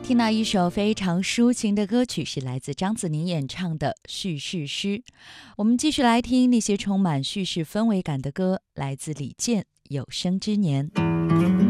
听到一首非常抒情的歌曲，是来自张子宁演唱的《叙事诗》。我们继续来听那些充满叙事氛围感的歌，来自李健《有生之年》。